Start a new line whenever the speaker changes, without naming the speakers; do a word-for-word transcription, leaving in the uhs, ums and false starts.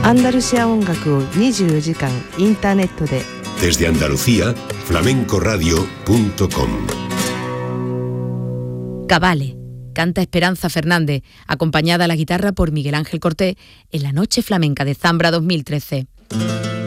アンダルシア音楽をにじゅうよじかんインターネットで。
Desde Andalucía, flamencoradio punto com.
Cabale, canta Esperanza Fernández, acompañada a la guitarra por Miguel Ángel Cortés en la Noche Flamenca de Zambra dos mil trece.